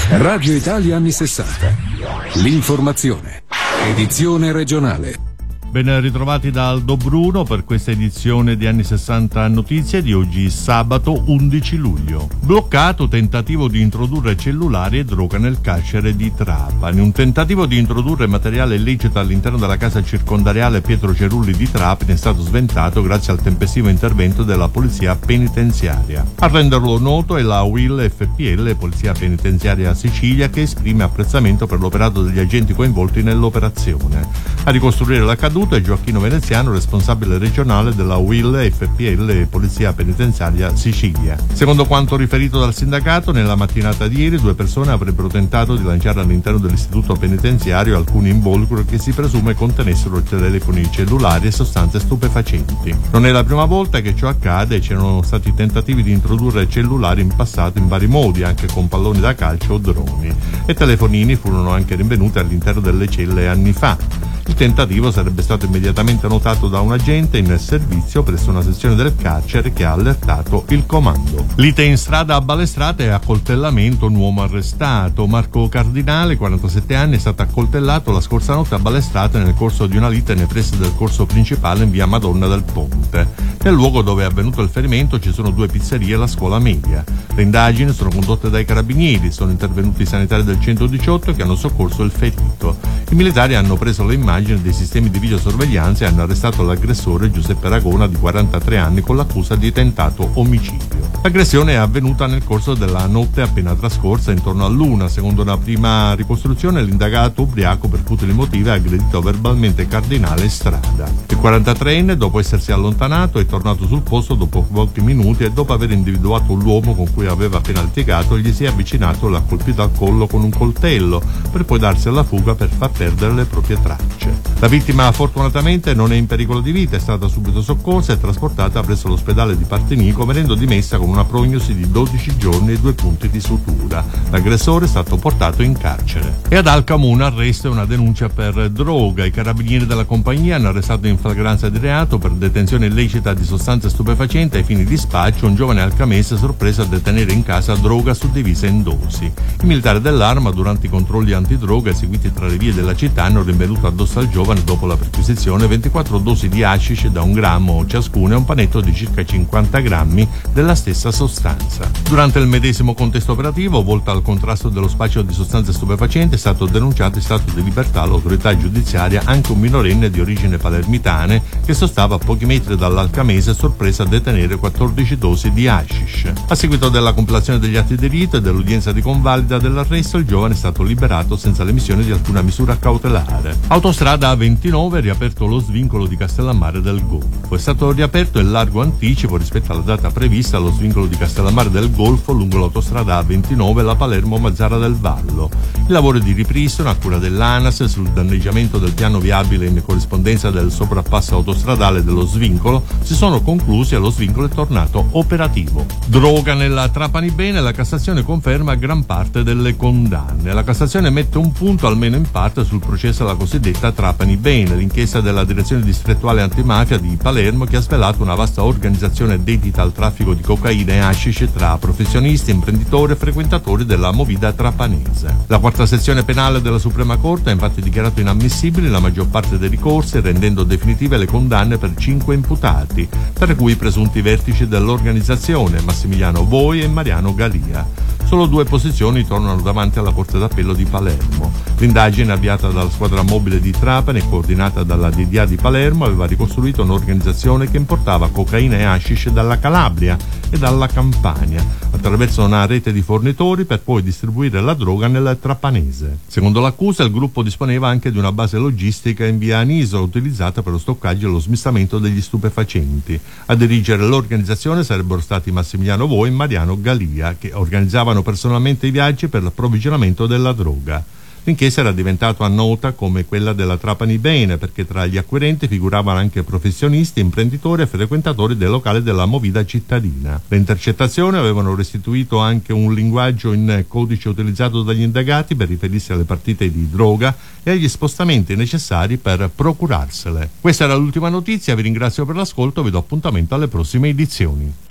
Radio Italia anni 60. L'informazione. Edizione regionale. Ben ritrovati da Aldo Bruno per questa edizione di Anni 60 Notizie di oggi sabato 11 luglio. Bloccato tentativo di introdurre cellulari e droga nel carcere di Trapani. Un tentativo di introdurre materiale illecito all'interno della casa circondariale Pietro Cerulli di Trapani è stato sventato grazie al tempestivo intervento della polizia penitenziaria. A renderlo noto è la UIL FPL, Polizia Penitenziaria Sicilia, che esprime apprezzamento per l'operato degli agenti coinvolti nell'operazione. A ricostruire l'accaduto è Gioacchino Veneziano, responsabile regionale della UIL FPL Polizia Penitenziaria Sicilia. Secondo quanto riferito dal sindacato, nella mattinata di ieri 2 persone avrebbero tentato di lanciare all'interno dell'istituto penitenziario alcuni involucri che si presume contenessero telefoni cellulari e sostanze stupefacenti. Non è la prima volta che ciò accade, c'erano stati tentativi di introdurre cellulari in passato in vari modi, anche con palloni da calcio o droni, e telefonini furono anche rinvenuti all'interno delle celle anni fa. Il tentativo sarebbe stato immediatamente notato da un agente in servizio presso una sezione del carcere che ha allertato il comando. Lite in strada a Balestrate e accoltellamento, un uomo arrestato. Marco Cardinale, 47 anni, è stato accoltellato la scorsa notte a Balestrate nel corso di una lite nei pressi del corso principale in via Madonna del Ponte. Nel luogo dove è avvenuto il ferimento ci sono 2 pizzerie e la scuola media. Le indagini sono condotte dai carabinieri, sono intervenuti i sanitari del 118 che hanno soccorso il ferito. I militari hanno preso le immagini dei sistemi di videosorveglianza e hanno arrestato l'aggressore Giuseppe Ragona di 43 anni con l'accusa di tentato omicidio. L'aggressione è avvenuta nel corso della notte appena trascorsa intorno all'1. Secondo una prima ricostruzione, l'indagato ubriaco per futili motivi ha aggredito verbalmente Cardinale in strada. Il 43enne, dopo essersi allontanato, è tornato sul posto dopo pochi minuti e dopo aver individuato l'uomo con cui aveva appena litigato gli si è avvicinato e l'ha colpito al collo con un coltello per poi darsi alla fuga per far perdere le proprie tracce. La vittima fortunatamente non è in pericolo di vita, è stata subito soccorsa e trasportata presso l'ospedale di Partinico, venendo dimessa con una prognosi di 12 giorni e 2 punti di sutura. L'aggressore è stato portato in carcere. E ad Alcamo un arresto e una denuncia per droga. I carabinieri della compagnia hanno arrestato in flagranza di reato per detenzione illecita di sostanze stupefacenti ai fini di spaccio un giovane alcamese sorpreso a detenere in casa droga suddivisa in dosi. I militari dell'Arma, durante i controlli antidroga eseguiti tra le vie della città, hanno rinvenuto addosso al giovane, dopo la perquisizione, 24 dosi di hashish da 1 grammo ciascuna e un panetto di circa 50 grammi della stessa sostanza. Durante il medesimo contesto operativo, volto al contrasto dello spaccio di sostanze stupefacenti, è stato denunciato in stato di libertà all'autorità giudiziaria anche un minorenne di origine palermitane che sostava a pochi metri dall'alcamese sorpreso a detenere 14 dosi di hashish. A seguito della compilazione degli atti di rito e dell'udienza di convalida dell'arresto, il giovane è stato liberato senza l'emissione di alcuna misura cautelare. Autostrada A29, riaperto lo svincolo di Castellammare del Golfo. È stato riaperto in largo anticipo rispetto alla data prevista lo svincolo di Castellammare del Golfo lungo l'autostrada A29 la Palermo-Mazzara del Vallo. I lavori di ripristino a cura dell'ANAS sul danneggiamento del piano viabile in corrispondenza del sovrappasso autostradale dello svincolo si sono conclusi e lo svincolo è tornato operativo. Droga nella Trapani Bene, la Cassazione conferma gran parte delle condanne. La Cassazione mette un punto almeno in parte sul processo alla cosiddetta Trapani Bene, l'inchiesta della Direzione Distrettuale Antimafia di Palermo che ha svelato una vasta organizzazione dedita al traffico di cocaina e hashish tra professionisti, imprenditori e frequentatori della movida trapanese. La quarta sezione penale della Suprema Corte ha infatti dichiarato inammissibili la maggior parte dei ricorsi, rendendo definitive le condanne per 5 imputati, tra cui i presunti vertici dell'organizzazione Massimiliano Voi e Mariano Galia. Solo 2 posizioni tornano davanti alla Corte d'Appello di Palermo. L'indagine avviata dalla squadra mobile di Trapani e coordinata dalla DDA di Palermo aveva ricostruito un'organizzazione che importava cocaina e hashish dalla Calabria e dalla Campania attraverso una rete di fornitori per poi distribuire la droga nel trapanese. Secondo l'accusa, il gruppo disponeva anche di una base logistica in via Aniso utilizzata per lo stoccaggio e lo smistamento degli stupefacenti. A dirigere l'organizzazione sarebbero stati Massimiliano Voi e Mariano Galia, che organizzavano personalmente i viaggi per l'approvvigionamento della droga. L'inchiesta era diventata nota come quella della Trapani Bene perché tra gli acquirenti figuravano anche professionisti, imprenditori e frequentatori del locale della movida cittadina. Le intercettazioni avevano restituito anche un linguaggio in codice utilizzato dagli indagati per riferirsi alle partite di droga e agli spostamenti necessari per procurarsele. Questa era l'ultima notizia, vi ringrazio per l'ascolto, vi do appuntamento alle prossime edizioni.